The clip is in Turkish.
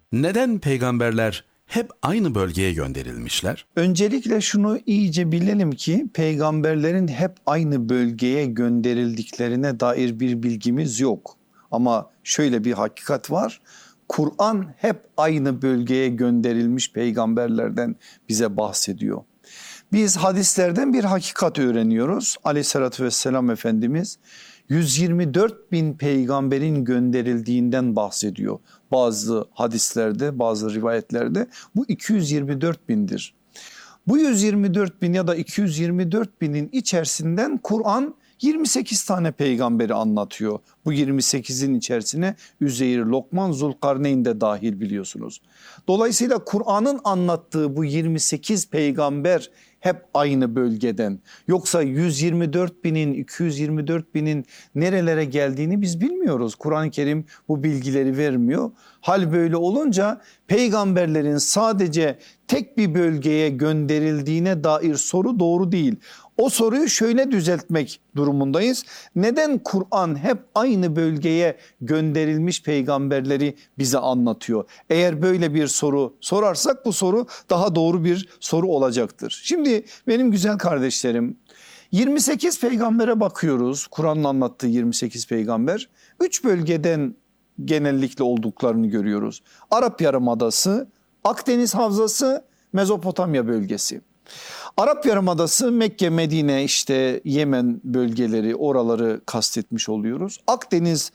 Neden peygamberler hep aynı bölgeye gönderilmişler? Öncelikle şunu iyice bilelim ki peygamberlerin hep aynı bölgeye gönderildiklerine dair bir bilgimiz yok. Ama şöyle bir hakikat var. Kur'an hep aynı bölgeye gönderilmiş peygamberlerden bize bahsediyor. Biz hadislerden bir hakikat öğreniyoruz. Aleyhissalatü vesselam Efendimiz 124 bin peygamberin gönderildiğinden bahsediyor. Bazı hadislerde, bazı rivayetlerde bu 224 bindir. Bu 124 bin ya da 224 binin içerisinden Kur'an 28 tane peygamberi anlatıyor. Bu 28'in içerisine Üzeyr, Lokman, Zulkarneyn de dahil biliyorsunuz. Dolayısıyla Kur'an'ın anlattığı bu 28 peygamber hep aynı bölgeden. Yoksa 124 binin, 224 binin nerelere geldiğini biz bilmiyoruz. Kur'an-ı Kerim bu bilgileri vermiyor. Hal böyle olunca peygamberlerin sadece tek bir bölgeye gönderildiğine dair soru doğru değil. O soruyu şöyle düzeltmek durumundayız. Neden Kur'an hep aynı bölgeye gönderilmiş peygamberleri bize anlatıyor? Eğer böyle bir soru sorarsak bu soru daha doğru bir soru olacaktır. Şimdi benim güzel kardeşlerim, 28 peygambere bakıyoruz. Kur'an'ın anlattığı 28 peygamber 3 bölgeden genellikle olduklarını görüyoruz. Arap Yarımadası, Akdeniz Havzası, Mezopotamya bölgesi. Arap Yarımadası, Mekke, Medine, işte Yemen bölgeleri, oraları kastetmiş oluyoruz. Akdeniz